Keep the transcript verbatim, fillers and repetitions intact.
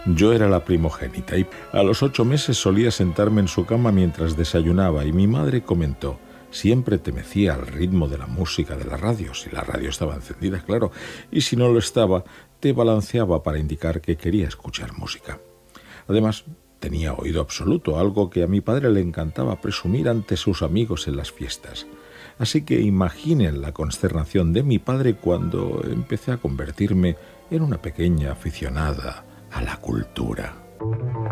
Yo era la primogénita y a los ocho meses solía sentarme en su cama mientras desayunaba y mi madre comentó: siempre te mecía al ritmo de la música de la radio, si la radio estaba encendida, claro, y si no lo estaba, te balanceaba para indicar que quería escuchar música. Además, tenía oído absoluto, algo que a mi padre le encantaba presumir ante sus amigos en las fiestas. Así que imaginen la consternación de mi padre cuando empecé a convertirme en una pequeña aficionada a la cultura.